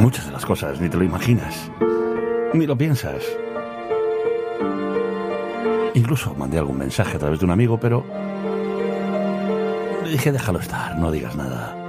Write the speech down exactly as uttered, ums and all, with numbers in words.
Muchas de las cosas ni te lo imaginas, ni lo piensas. Incluso mandé algún mensaje a través de un amigo, pero le dije déjalo estar, no digas nada.